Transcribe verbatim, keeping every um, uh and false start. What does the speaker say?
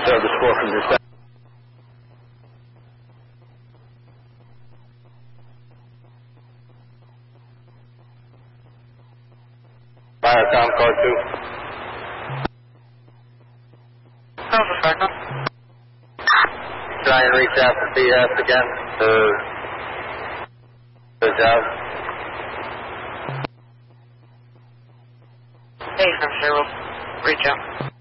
So the score from this. Viacom car two. How's the second? Try and reach out to B S again for the job. Hey, from zero. Reach out.